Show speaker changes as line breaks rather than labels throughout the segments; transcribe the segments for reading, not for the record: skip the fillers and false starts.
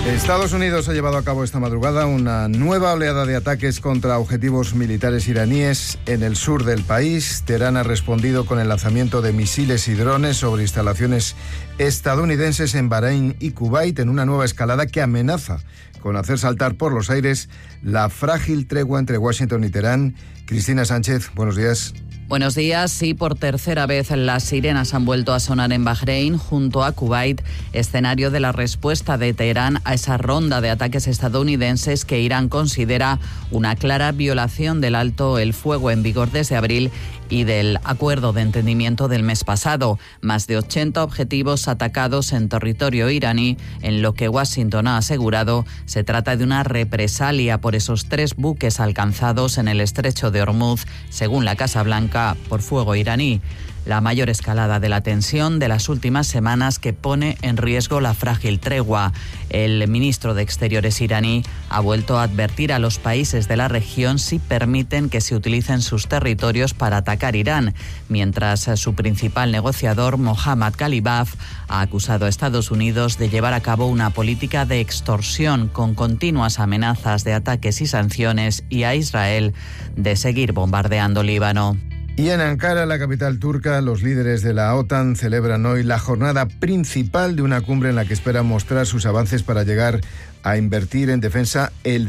Estados Unidos ha llevado a cabo esta madrugada una nueva oleada de ataques contra objetivos militares iraníes en el sur del país. Teherán ha respondido con el lanzamiento de misiles y drones sobre instalaciones estadounidenses en Bahrein y Kuwait, en una nueva escalada que amenaza con hacer saltar por los aires la frágil tregua entre Washington y Teherán. Cristina Sánchez, buenos días.
Buenos días. Sí, por tercera vez las sirenas han vuelto a sonar en Bahrein, junto a Kuwait, escenario de la respuesta de Teherán a esa ronda de ataques estadounidenses que Irán considera una clara violación del alto el fuego en vigor desde abril y del acuerdo de entendimiento del mes pasado. Más de 80 objetivos atacados en territorio iraní, en lo que Washington ha asegurado se trata de una represalia por esos 3 buques alcanzados en el estrecho de Hormuz, según la Casa Blanca, por fuego iraní. La mayor escalada de la tensión de las últimas semanas que pone en riesgo la frágil tregua. El ministro de Exteriores iraní ha vuelto a advertir a los países de la región si permiten que se utilicen sus territorios para atacar Irán, mientras su principal negociador, Mohammad Ghalibaf, ha acusado a Estados Unidos de llevar a cabo una política de extorsión con continuas amenazas de ataques y sanciones, y a Israel de seguir bombardeando Líbano.
Y en Ankara, la capital turca, los líderes de la OTAN celebran hoy la jornada principal de una cumbre en la que esperan mostrar sus avances para llegar a invertir en defensa el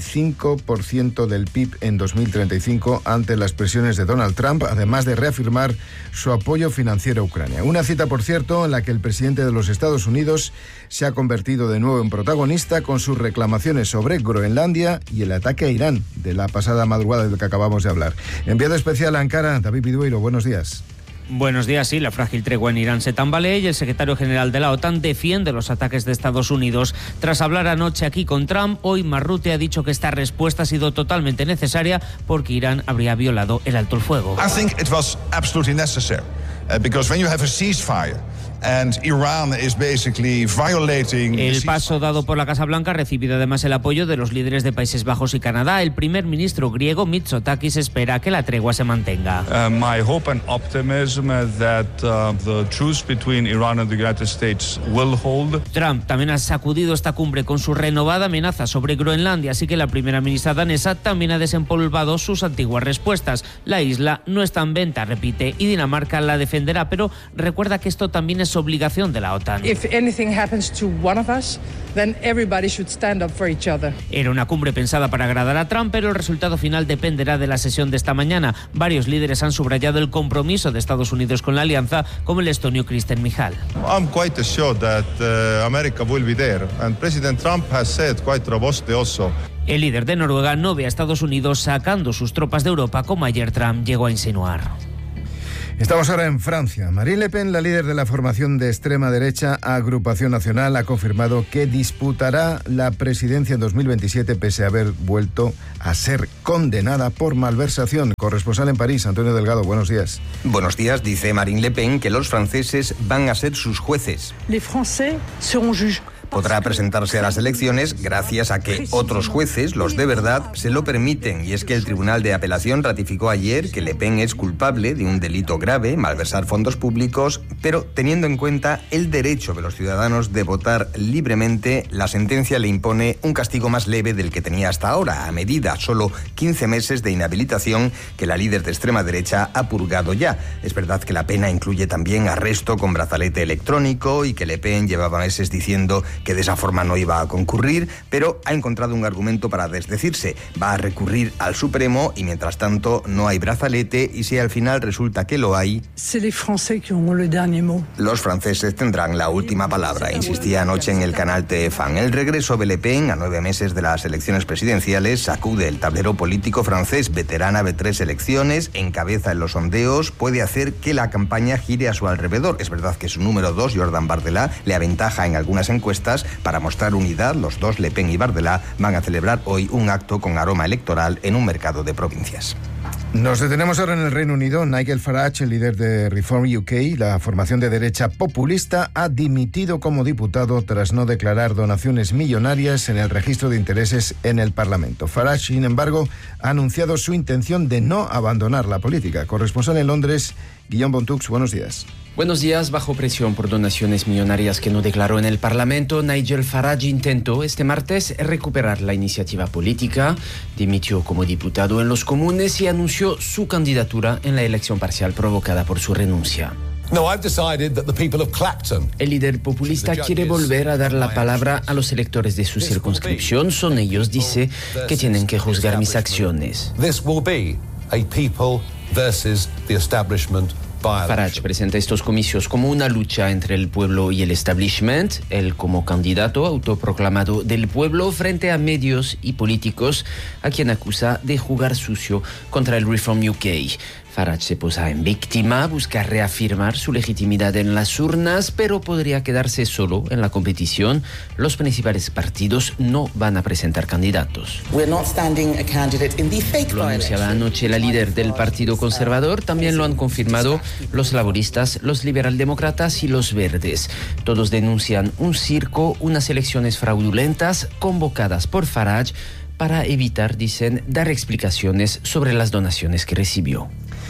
5% del PIB en 2035 ante las presiones de Donald Trump, además de reafirmar su apoyo financiero a Ucrania. Una cita, por cierto, en la que el presidente de los Estados Unidos se ha convertido de nuevo en protagonista con sus reclamaciones sobre Groenlandia y el ataque a Irán de la pasada madrugada del que acabamos de hablar. Enviado especial a Ankara, David Vidueiro, buenos días.
Buenos días. Sí, la frágil tregua en Irán se tambalea y el secretario general de la OTAN defiende los ataques de Estados Unidos. Tras hablar anoche aquí con Trump, hoy Marrutte ha dicho que esta respuesta ha sido totalmente necesaria porque Irán habría violado el alto el fuego.
I think it was absolutely necessary because when you have a ceasefire and Iran is basically violating
el paso dado por la Casa Blanca ha recibido además el apoyo de los líderes de Países Bajos y Canadá. El primer ministro griego Mitsotakis espera que la tregua se mantenga.
My hope and optimism that the truce between Iran and the United States will hold.
Trump también ha sacudido esta cumbre con su renovada amenaza sobre Groenlandia, así que la primera ministra danesa también ha desempolvado sus antiguas respuestas. La isla no está en venta, repite, y Dinamarca la defenderá, pero recuerda que esto también es obligación de la OTAN.
If anything happens to one of us, then everybody should stand up for each other.
Era una cumbre pensada para agradar a Trump, pero el resultado final dependerá de la sesión de esta mañana. Varios líderes han subrayado el compromiso de Estados Unidos con la alianza, como el estonio Kristen Michal.
I'm quite assured that America will be there, and President Trump has said quite robustly also.
El líder de Noruega no ve a Estados Unidos sacando sus tropas de Europa, como ayer Trump llegó a insinuar.
Estamos ahora en Francia. Marine Le Pen, la líder de la formación de extrema derecha Agrupación Nacional, ha confirmado que disputará la presidencia en 2027 pese a haber vuelto a ser condenada por malversación. Corresponsal en París, Antonio Delgado, buenos días.
Buenos días. Dice Marine Le Pen que los franceses van a ser sus jueces.
Les Français seront juges.
Podrá presentarse a las elecciones gracias a que otros jueces, los de verdad, se lo permiten. Y es que el Tribunal de Apelación ratificó ayer que Le Pen es culpable de un delito grave, malversar fondos públicos, pero teniendo en cuenta el derecho de los ciudadanos de votar libremente, la sentencia le impone un castigo más leve del que tenía hasta ahora, a medida solo 15 meses de inhabilitación que la líder de extrema derecha ha purgado ya. Es verdad que la pena incluye también arresto con brazalete electrónico y que Le Pen llevaba meses diciendo que de esa forma no iba a concurrir, pero ha encontrado un argumento para desdecirse. Va a recurrir al Supremo y mientras tanto no hay brazalete, y si al final resulta que lo hay, los franceses tendrán la última palabra, insistía anoche en el canal TF1. El regreso de Le Pen a 9 meses de las elecciones presidenciales sacude el tablero político francés. Veterana de 3 elecciones, encabeza en los sondeos, puede hacer que la campaña gire a su alrededor. Es verdad que su número 2, Jordan Bardella, le aventaja en algunas encuestas. Para mostrar unidad, los dos, Le Pen y Bardella, van a celebrar hoy un acto con aroma electoral en un mercado de provincias.
Nos detenemos ahora en el Reino Unido. Nigel Farage, el líder de Reform UK, la formación de derecha populista, ha dimitido como diputado tras no declarar donaciones millonarias en el registro de intereses en el Parlamento. Farage, sin embargo, ha anunciado su intención de no abandonar la política. Corresponsal en Londres, Guillaume Bontux, buenos días.
Buenos días. Bajo presión por donaciones millonarias que no declaró en el Parlamento, Nigel Farage intentó este martes recuperar la iniciativa política, dimitió como diputado en los Comunes y anunció su candidatura en la elección parcial provocada por su renuncia. El líder populista quiere volver a dar la palabra a los electores de su circunscripción. Son ellos, dice, que tienen que juzgar mis acciones. Farage presenta estos comicios como una lucha entre el pueblo y el establishment, él como candidato autoproclamado del pueblo frente a medios y políticos a quien acusa de jugar sucio contra el Reform UK. Farage se posa en víctima, busca reafirmar su legitimidad en las urnas, pero podría quedarse solo en la competición. Los principales partidos no van a presentar candidatos. Lo anunciaba anoche la líder del Partido Conservador, también lo han confirmado los laboristas, los liberaldemócratas y los verdes. Todos denuncian un circo, unas elecciones fraudulentas convocadas por Farage para evitar, dicen, dar explicaciones sobre las donaciones que recibió.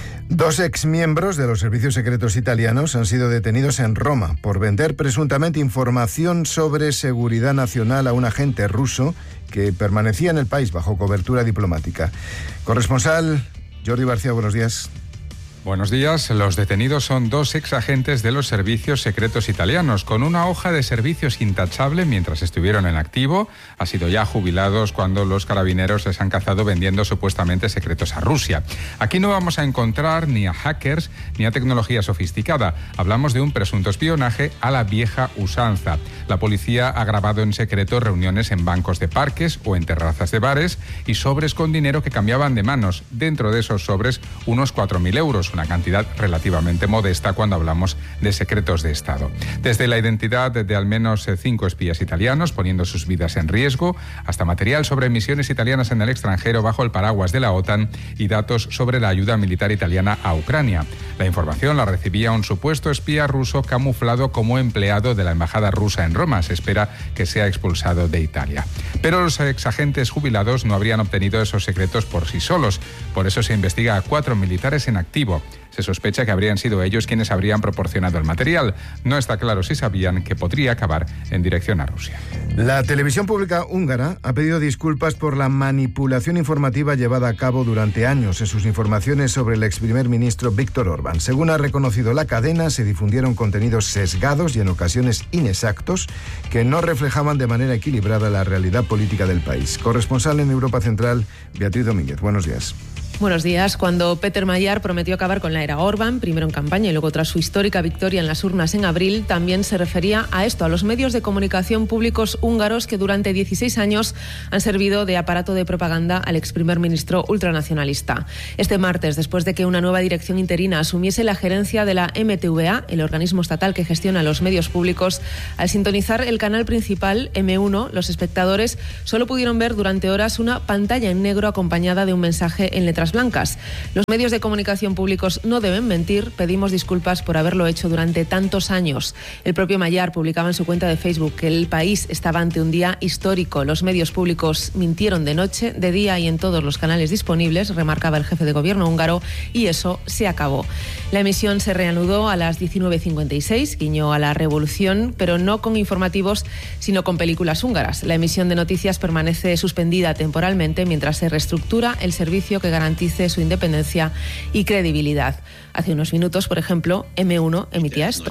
2 exmiembros de los servicios secretos italianos han sido detenidos en Roma por vender presuntamente información sobre seguridad nacional a un agente ruso que permanecía en el país bajo cobertura diplomática. Corresponsal Jordi García, buenos días.
Buenos días. Los detenidos son 2 exagentes de los servicios secretos italianos, con una hoja de servicios intachable mientras estuvieron en activo. Han sido ya jubilados cuando los carabineros les han cazado vendiendo supuestamente secretos a Rusia. Aquí no vamos a encontrar ni a hackers ni a tecnología sofisticada. Hablamos de un presunto espionaje a la vieja usanza. La policía ha grabado en secreto reuniones en bancos de parques o en terrazas de bares y sobres con dinero que cambiaban de manos. Dentro de esos sobres, unos 4.000 euros. Una cantidad relativamente modesta cuando hablamos de secretos de Estado. Desde la identidad de al menos 5 espías italianos, poniendo sus vidas en riesgo, hasta material sobre misiones italianas en el extranjero bajo el paraguas de la OTAN y datos sobre la ayuda militar italiana a Ucrania. La información la recibía un supuesto espía ruso camuflado como empleado de la embajada rusa en Roma. Se espera que sea expulsado de Italia. Pero los exagentes jubilados no habrían obtenido esos secretos por sí solos. Por eso se investiga a 4 militares en activo. Se sospecha que habrían sido ellos quienes habrían proporcionado el material. No está claro si sabían que podría acabar en dirección a Rusia.
La televisión pública húngara ha pedido disculpas por la manipulación informativa llevada a cabo durante años en sus informaciones sobre el ex primer ministro Viktor Orbán. Según ha reconocido la cadena, se difundieron contenidos sesgados y en ocasiones inexactos que no reflejaban de manera equilibrada la realidad política del país. Corresponsal en Europa Central, Beatriz Domínguez. Buenos días.
Buenos días. Cuando Peter Magyar prometió acabar con la era Orbán, primero en campaña y luego tras su histórica victoria en las urnas en abril, también se refería a esto, a los medios de comunicación públicos húngaros que durante 16 años han servido de aparato de propaganda al ex primer ministro ultranacionalista. Este martes, después de que una nueva dirección interina asumiese la gerencia de la MTVA, el organismo estatal que gestiona los medios públicos, al sintonizar el canal principal M1, los espectadores solo pudieron ver durante horas una pantalla en negro acompañada de un mensaje en letras blancas. Los medios de comunicación públicos no deben mentir. Pedimos disculpas por haberlo hecho durante tantos años. El propio Magyar publicaba en su cuenta de Facebook que el país estaba ante un día histórico. Los medios públicos mintieron de noche, de día y en todos los canales disponibles, remarcaba el jefe de gobierno húngaro, y eso se acabó. La emisión se reanudó a las 19:56, guiño a la revolución, pero no con informativos, sino con películas húngaras. La emisión de noticias permanece suspendida temporalmente mientras se reestructura el servicio que garantice su independencia y credibilidad. Hace unos minutos, por ejemplo, M1 emitía esto.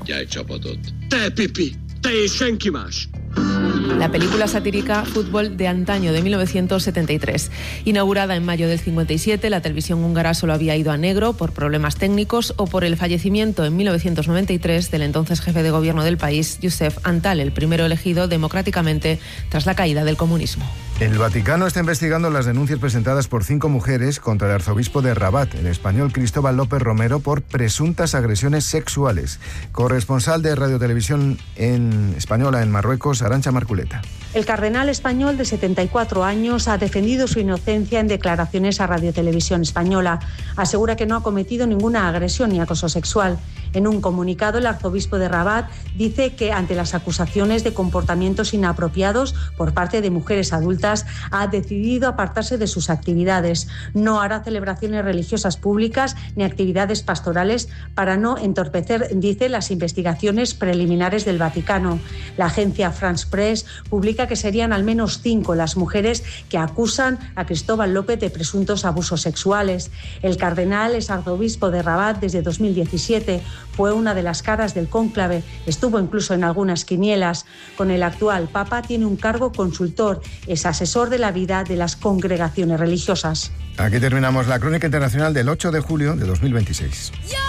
La película satírica Fútbol de antaño de 1973. Inaugurada en mayo del 57, la televisión húngara solo había ido a negro por problemas técnicos o por el fallecimiento en 1993 del entonces jefe de gobierno del país, József Antall, el primero elegido democráticamente tras la caída del comunismo.
El Vaticano está investigando las denuncias presentadas por 5 mujeres contra el arzobispo de Rabat, el español Cristóbal López Romero, por presuntas agresiones sexuales. Corresponsal de Radio Televisión Española en Marruecos, Arantxa Marculeta.
El cardenal español de 74 años ha defendido su inocencia en declaraciones a Radio Televisión Española. Asegura que no ha cometido ninguna agresión ni acoso sexual. En un comunicado, el arzobispo de Rabat dice que ante las acusaciones de comportamientos inapropiados por parte de mujeres adultas, ha decidido apartarse de sus actividades. No hará celebraciones religiosas públicas ni actividades pastorales para no entorpecer, dice, las investigaciones preliminares del Vaticano. La agencia France Press publica que serían al menos 5 las mujeres que acusan a Cristóbal López de presuntos abusos sexuales. El cardenal es arzobispo de Rabat desde 2017. Fue una de las caras del cónclave, estuvo incluso en algunas quinielas. Con el actual Papa tiene un cargo consultor, es asesor de la vida de las congregaciones religiosas.
Aquí terminamos la crónica internacional del 8 de julio de 2026.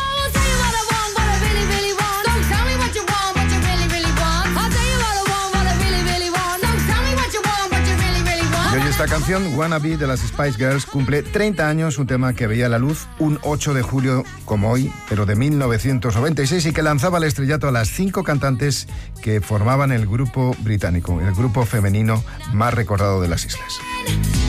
Y hoy esta canción, Wanna Be, de las Spice Girls, cumple 30 años, un tema que veía la luz un 8 de julio como hoy, pero de 1996, y que lanzaba al estrellato a las 5 cantantes que formaban el grupo británico, el grupo femenino más recordado de las islas.